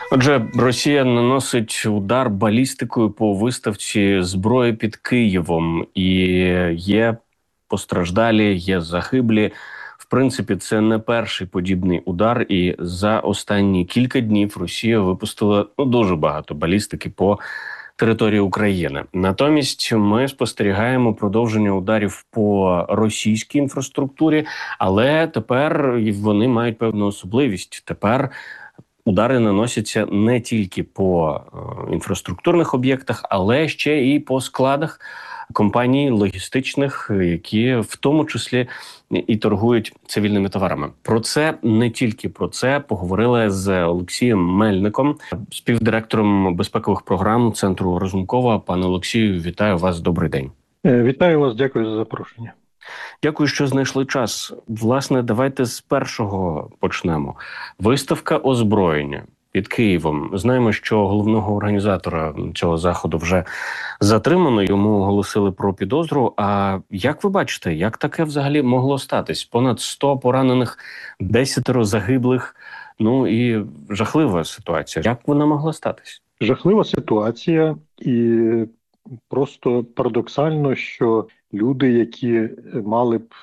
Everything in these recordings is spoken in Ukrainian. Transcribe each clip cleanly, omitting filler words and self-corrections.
Отже, Росія наносить удар балістикою по виставці зброї під Києвом, і є постраждалі, є загиблі. В принципі, це не перший подібний удар, і за останні кілька днів Росія випустила дуже багато балістики по території України. Натомість ми спостерігаємо продовження ударів по російській інфраструктурі, але тепер вони мають певну особливість. Тепер удари наносяться не тільки по інфраструктурних об'єктах, але ще і по складах компаній логістичних, які в тому числі і торгують цивільними товарами. Про це, не тільки про це, поговорили з Олексієм Мельником, співдиректором безпекових програм Центру Разумкова. Пане Олексію, вітаю вас, добрий день. Вітаю вас, дякую за запрошення. Дякую, що знайшли час. Власне, давайте з першого почнемо. Виставка озброєння під Києвом. Знаємо, що головного організатора цього заходу вже затримано, йому оголосили про підозру. А як ви бачите, як таке взагалі могло статись? Понад 100 поранених, 10 загиблих, і жахлива ситуація. Як вона могла статись? Жахлива ситуація, і просто парадоксально, що люди, які мали б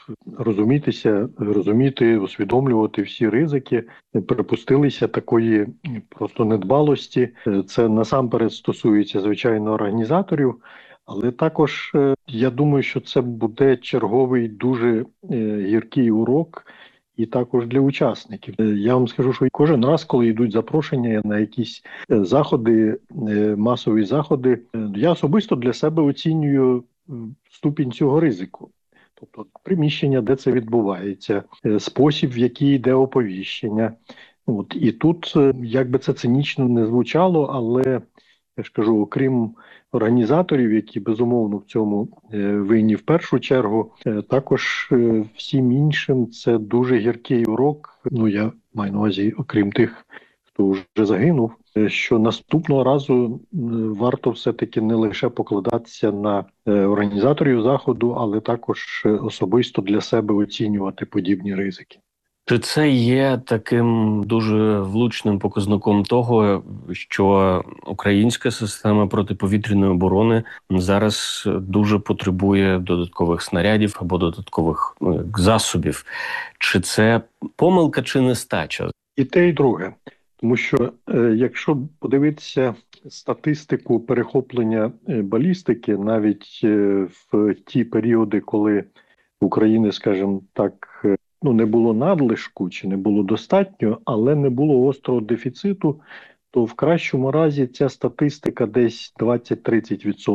розуміти, усвідомлювати всі ризики, припустилися такої просто недбалості. Це насамперед стосується, звичайно, організаторів, але також я думаю, що це буде черговий дуже гіркий урок і також для учасників. Я вам скажу, що кожен раз, коли йдуть запрошення на якісь заходи, масові заходи, я особисто для себе оцінюю ступінь цього ризику. Тобто приміщення, де це відбувається, спосіб, в який йде оповіщення. І тут, як би це цинічно не звучало, але я ж кажу, окрім організаторів, які безумовно в цьому винні в першу чергу, також всім іншим це дуже гіркий урок. Я маю на увазі, окрім тих, хто вже загинув, що наступного разу варто все-таки не лише покладатися на організаторів заходу, але також особисто для себе оцінювати подібні ризики. Чи це є таким дуже влучним показником того, що українська система протиповітряної оборони зараз дуже потребує додаткових снарядів або додаткових засобів? Чи це помилка, чи нестача? І те, і друге. Тому що, якщо подивитися статистику перехоплення балістики, навіть в ті періоди, коли в Україні, скажімо так, не було надлишку чи не було достатньо, але не було гострого дефіциту, то в кращому разі ця статистика десь 20-30%.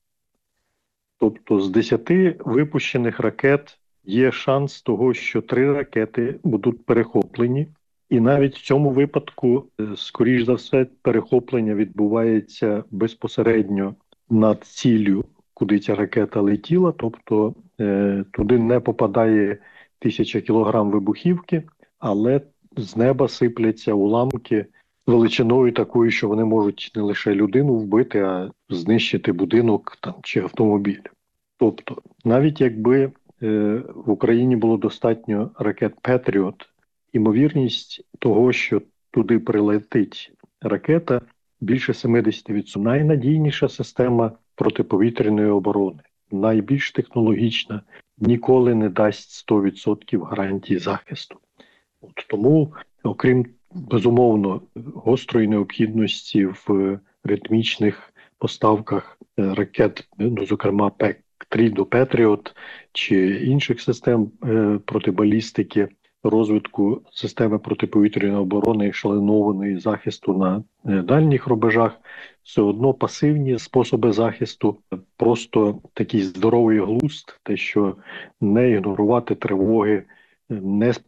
Тобто з 10 випущених ракет є шанс того, що 3 ракети будуть перехоплені. І навіть в цьому випадку, скоріш за все, перехоплення відбувається безпосередньо над ціллю, куди ця ракета летіла, тобто туди не попадає 1000 кілограм вибухівки, але з неба сипляться уламки величиною такою, що вони можуть не лише людину вбити, а знищити будинок чи автомобіль. Тобто, навіть якби в Україні було достатньо ракет «Петріот», ймовірність того, що туди прилетить ракета, більше 70%. Найнадійніша система протиповітряної оборони, найбільш технологічна, ніколи не дасть 100% гарантії захисту. Тому, окрім, безумовно, гострої необхідності в ритмічних поставках ракет, зокрема ПЕК-3 до «Петріот» чи інших систем протибалістики, розвитку системи протиповітряної оборони і шаленованої захисту на дальніх рубежах, все одно пасивні способи захисту, просто такий здоровий глузд, те, що не ігнорувати тривоги, не